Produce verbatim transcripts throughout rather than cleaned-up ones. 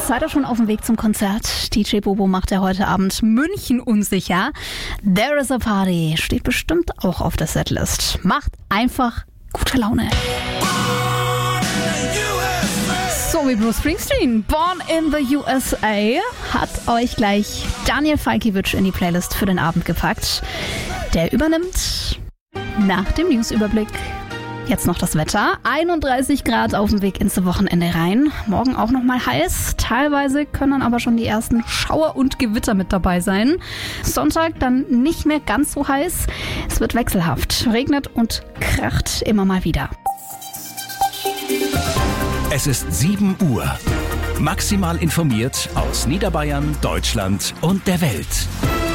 Seid ihr schon auf dem Weg zum Konzert? D J Bobo macht ja heute Abend München unsicher. There is a Party steht bestimmt auch auf der Setlist. Macht einfach gute Laune. So wie Bruce Springsteen. Born in the U S A hat euch gleich Daniel Falkiewicz in die Playlist für den Abend gepackt. Der übernimmt nach dem Newsüberblick. Jetzt noch das Wetter. einunddreißig Grad auf dem Weg ins Wochenende rein. Morgen auch nochmal heiß. Teilweise können aber schon die ersten Schauer und Gewitter mit dabei sein. Sonntag dann nicht mehr ganz so heiß. Es wird wechselhaft. Regnet und kracht immer mal wieder. Es ist sieben Uhr. Maximal informiert aus Niederbayern, Deutschland und der Welt.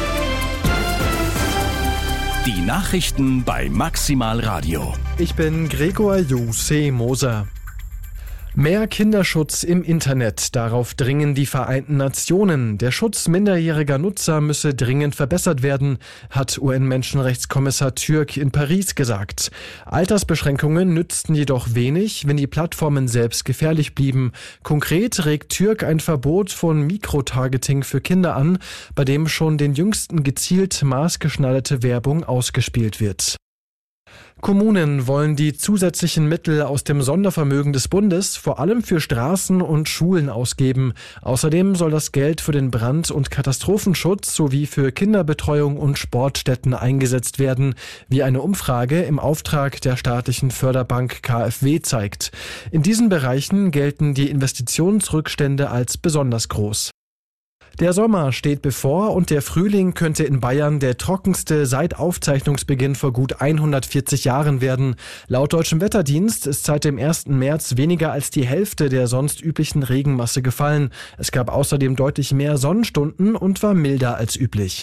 Die Nachrichten bei Maximal Radio. Ich bin Gregor Juse Moser. Mehr Kinderschutz im Internet. Darauf dringen die Vereinten Nationen. Der Schutz minderjähriger Nutzer müsse dringend verbessert werden, hat U N-Menschenrechtskommissar Türk in Paris gesagt. Altersbeschränkungen nützten jedoch wenig, wenn die Plattformen selbst gefährlich blieben. Konkret regt Türk ein Verbot von Mikrotargeting für Kinder an, bei dem schon den Jüngsten gezielt maßgeschneiderte Werbung ausgespielt wird. Kommunen wollen die zusätzlichen Mittel aus dem Sondervermögen des Bundes vor allem für Straßen und Schulen ausgeben. Außerdem soll das Geld für den Brand- und Katastrophenschutz sowie für Kinderbetreuung und Sportstätten eingesetzt werden, wie eine Umfrage im Auftrag der staatlichen Förderbank K f W zeigt. In diesen Bereichen gelten die Investitionsrückstände als besonders groß. Der Sommer steht bevor und der Frühling könnte in Bayern der trockenste seit Aufzeichnungsbeginn vor gut hundertvierzig Jahren werden. Laut Deutschem Wetterdienst ist seit dem ersten März weniger als die Hälfte der sonst üblichen Regenmasse gefallen. Es gab außerdem deutlich mehr Sonnenstunden und war milder als üblich.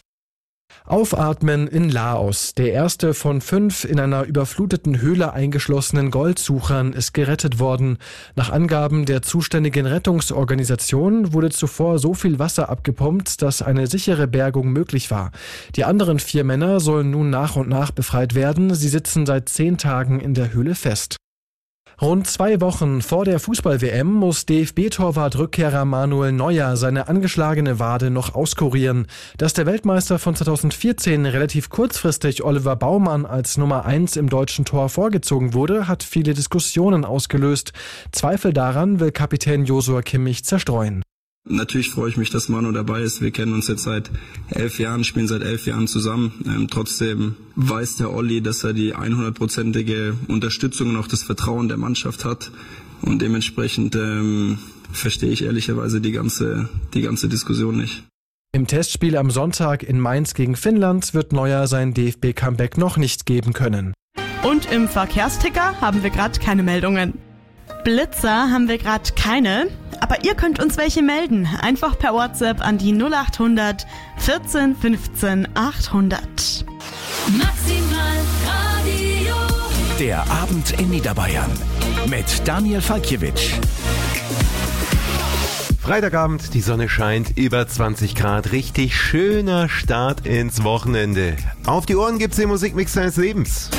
Aufatmen in Laos. Der erste von fünf in einer überfluteten Höhle eingeschlossenen Goldsuchern ist gerettet worden. Nach Angaben der zuständigen Rettungsorganisation wurde zuvor so viel Wasser abgepumpt, dass eine sichere Bergung möglich war. Die anderen vier Männer sollen nun nach und nach befreit werden. Sie sitzen seit zehn Tagen in der Höhle fest. Rund zwei Wochen vor der Fußball-W M muss D F B-Torwart-Rückkehrer Manuel Neuer seine angeschlagene Wade noch auskurieren. Dass der Weltmeister von zweitausendvierzehn relativ kurzfristig Oliver Baumann als Nummer eins im deutschen Tor vorgezogen wurde, hat viele Diskussionen ausgelöst. Zweifel daran will Kapitän Joshua Kimmich zerstreuen. Natürlich freue ich mich, dass Manu dabei ist. Wir kennen uns jetzt seit elf Jahren, spielen seit elf Jahren zusammen. Ähm, trotzdem weiß der Olli, dass er die hundertprozentige Unterstützung und auch das Vertrauen der Mannschaft hat. Und dementsprechend ähm, verstehe ich ehrlicherweise die ganze, die ganze Diskussion nicht. Im Testspiel am Sonntag in Mainz gegen Finnland wird Neuer sein D F B-Comeback noch nicht geben können. Und im Verkehrsticker haben wir gerade keine Meldungen. Blitzer haben wir gerade keine, aber ihr könnt uns welche melden. Einfach per WhatsApp an die null acht hundert vierzehn fünfzehn achthundert. Maximal Radio. Der Abend in Niederbayern mit Daniel Falkiewicz. Freitagabend, die Sonne scheint, über zwanzig Grad, richtig schöner Start ins Wochenende. Auf die Ohren gibt's den Musikmix deines Lebens.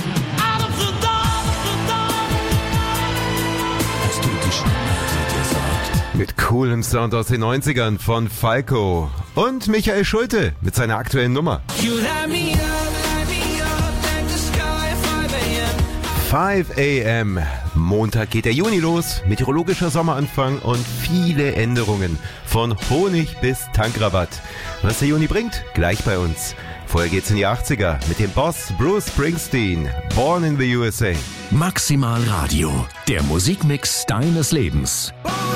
Mit coolem Sound aus den neunzigern von Falco und Michael Schulte mit seiner aktuellen Nummer. fünf a m Montag geht der Juni los, meteorologischer Sommeranfang und viele Änderungen. Von Honig bis Tankrabatt. Was der Juni bringt, gleich bei uns. Vorher geht's in die achtziger mit dem Boss Bruce Springsteen, Born in the U S A. Maximal Radio, der Musikmix deines Lebens.